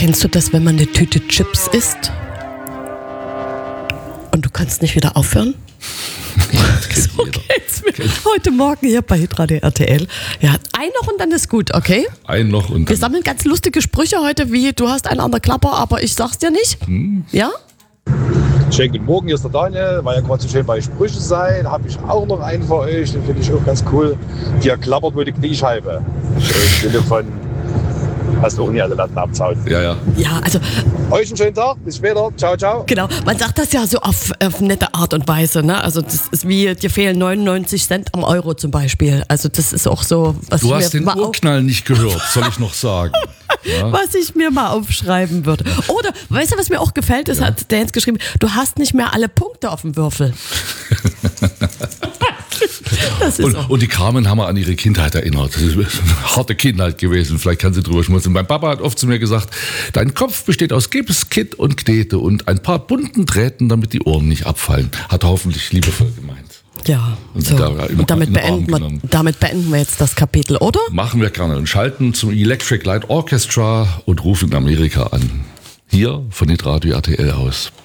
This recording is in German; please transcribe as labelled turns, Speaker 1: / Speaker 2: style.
Speaker 1: Kennst du das, wenn man eine Tüte Chips isst und du kannst nicht wieder aufhören? So geht's mir heute Morgen hier bei Hitradio RTL. Ja, ein noch und dann ist gut, okay?
Speaker 2: Ein noch und dann.
Speaker 1: Wir sammeln ganz lustige Sprüche heute, wie du hast einen an der Klapper, aber ich sag's dir nicht. Ja?
Speaker 3: Schönen guten Morgen, hier ist der Daniel. Weil ja gerade so schön bei Sprüche sein, habe ich auch noch einen für euch. Den finde ich auch ganz cool. Die klappert wohl die Kniescheibe. Im Sinne von, hast auch nie alle Latten abzaut.
Speaker 2: Ja.
Speaker 1: Ja, also
Speaker 3: Euch einen schönen Tag, bis später. Ciao, ciao.
Speaker 1: genau, man sagt das ja so auf nette Art und Weise, ne? Also das ist wie, dir fehlen 99 Cent am Euro zum Beispiel. Also das ist auch so, was
Speaker 2: Du
Speaker 1: ich
Speaker 2: hast
Speaker 1: mir
Speaker 2: den
Speaker 1: mal
Speaker 2: Urknall nicht gehört, soll ich noch sagen. Ja.
Speaker 1: was ich mir mal aufschreiben würde. Oder, weißt du, was mir auch gefällt, ist, hat der Jens geschrieben, du hast nicht mehr alle Punkte auf dem Würfel. Das ist auch.
Speaker 2: Und die Carmen haben wir an ihre Kindheit erinnert. Das ist eine harte Kindheit gewesen, vielleicht kann sie drüber schmunzeln. Mein Papa hat oft zu mir gesagt, dein Kopf besteht aus Gips, Kitt und Knete und ein paar bunten Drähten, damit die Ohren nicht abfallen. Hat er hoffentlich liebevoll gemeint.
Speaker 1: Ja,
Speaker 2: Und
Speaker 1: so.
Speaker 2: da immer
Speaker 1: Und damit
Speaker 2: in den Arm
Speaker 1: beenden,
Speaker 2: genommen.
Speaker 1: damit beenden wir jetzt das Kapitel, oder?
Speaker 2: Machen wir gerne und schalten zum Electric Light Orchestra und rufen in Amerika an. Hier von Hitradio RTL aus.